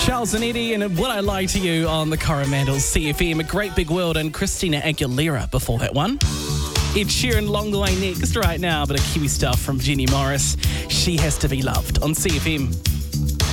Charles and Eddie and What I Lie to You on the Coromandel CFM. A Great Big World and Christina Aguilera before that one. Ed Sheeran, Along the Way next right now, but a Kiwi stuff from Jenny Morris. She Has to Be Loved on CFM.